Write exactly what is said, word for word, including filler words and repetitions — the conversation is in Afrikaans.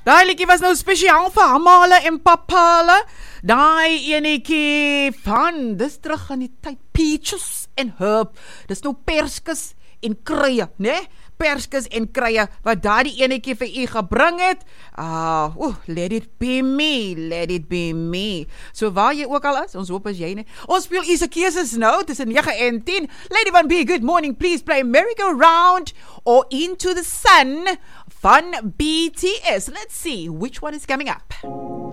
Daai liedjie was nou spesiaal vir Amala en Papala. Daai enetjie van, dis terug aan die tyd, Peaches en Herb. Dis nou perskes en kruie, né? Perskes en kruie, wat daardie enetjie vir u gebring het. Ah, uh, let it be me, let it be me. So waar jy ook al is, ons hoop as jy nie. Ons speel u se keuses nou, tussen nege en tien. Lady Van B, good morning, please play Merry-Go-Round or Into the Sun van B T S. Let's see, which one is coming up?